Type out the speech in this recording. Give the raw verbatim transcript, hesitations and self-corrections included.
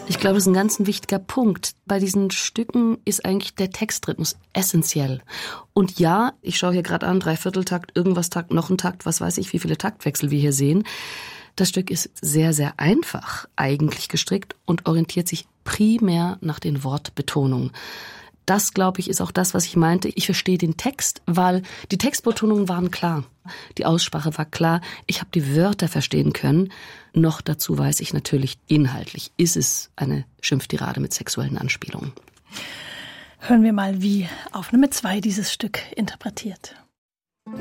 Ich glaube, das ist ein ganz ein wichtiger Punkt. Bei diesen Stücken ist eigentlich der Textrhythmus essentiell. Und ja, ich schaue hier gerade an, Dreivierteltakt, irgendwas Takt, noch ein Takt, was weiß ich, wie viele Taktwechsel wir hier sehen. Das Stück ist sehr, sehr einfach eigentlich gestrickt und orientiert sich primär nach den Wortbetonungen. Das, glaube ich, ist auch das, was ich meinte. Ich verstehe den Text, weil die Textbetonungen waren klar. Die Aussprache war klar. Ich habe die Wörter verstehen können. Noch dazu weiß ich natürlich, inhaltlich ist es eine Schimpftirade mit sexuellen Anspielungen. Hören wir mal, wie Aufnahme zwei dieses Stück interpretiert.